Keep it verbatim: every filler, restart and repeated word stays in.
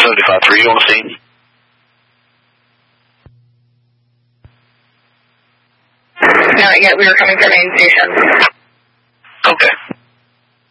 seventy-five three on the scene. Not yet. We were coming from main station.